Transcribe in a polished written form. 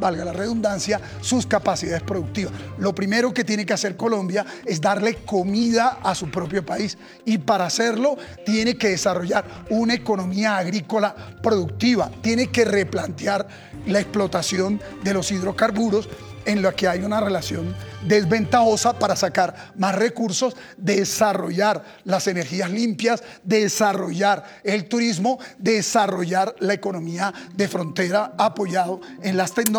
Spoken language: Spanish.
valga la redundancia, sus capacidades productivas. Lo primero que tiene que hacer Colombia es darle comida a su propio país, y para hacerlo tiene que desarrollar una economía agrícola productiva, tiene que replantear la explotación de los hidrocarburos, en la que hay una relación desventajosa, para sacar más recursos, desarrollar las energías limpias, desarrollar el turismo, desarrollar la economía de frontera apoyado en las tecnologías.